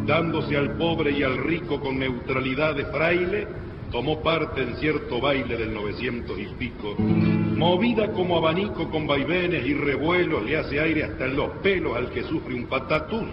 dándose al pobre y al rico con neutralidad de fraile, tomó parte en cierto baile del 900 y pico. Movida como abanico con vaivenes y revuelos, le hace aire hasta en los pelos al que sufre un patatús.